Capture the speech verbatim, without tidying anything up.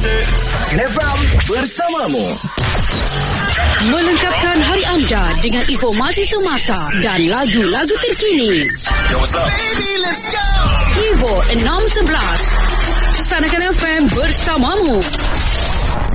F M bersamamu, melengkapkan hari anda dengan informasi semasa dan lagu-lagu terkini. Yo, what's up? Baby, let's go. Vivo enam sebelas Sanakan F M bersamamu.